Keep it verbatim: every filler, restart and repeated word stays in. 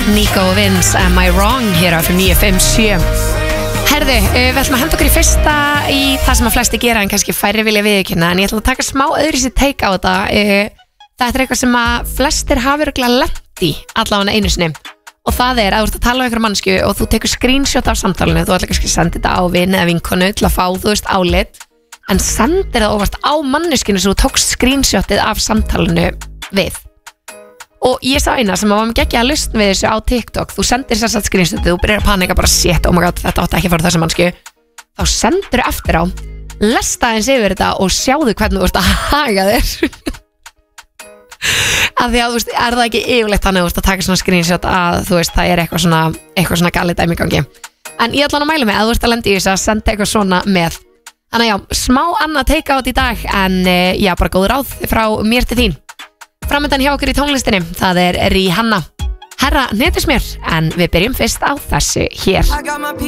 Nico og Vince, Am I Wrong hér á F M níu fimm sjö. Herðu, við ætlum að henda okkur í fyrsta í það sem að flesti gera en kannski færri vilja viðurkenna, en ég ætla að taka smá öðruvísi take á þetta. Þetta er eitthvað sem að flestir hafa örugglega lent í allavega einu sinni, og það er að þú ert að tala um einhverja mannsku og þú tekur screenshot af samtalinu. Þú ætlar kannski að senda þetta á vin eða vinkonu til að fá, þú veist, álit, en sendir það óvart á manneskinu sem þú tókst screenshotið af samtalinu við. Og ég sá eina sem var með geggja að lustn við þessu á TikTok. Þú sendir þess að screenshotið, þú byrjar að panika bara shit, oh my god, þetta átti ekki að fara þessu mannsku. Þá sendur þú eftir á, lesta eins yfir þetta og sjáðu hvernig þú ert að haga þér. Af því að þú veist, er það ekki yfirleitt þannig að þú veist að taka svona screenshot að þú veist, það er eitthvað svona, eitthvað svona galið dæmi í gangi. En ég ætla hann að mæla mig að þú veist að lenda í þess að senda eitthvað svona með. Þannig að já, smá annað take out í dag, en já, bara góð ráð frá mér til þín. Framöndan hjá okkur í tónlistinni, það er Rihanna. Herra, netismér, en við byrjum fyrst á þessu hér.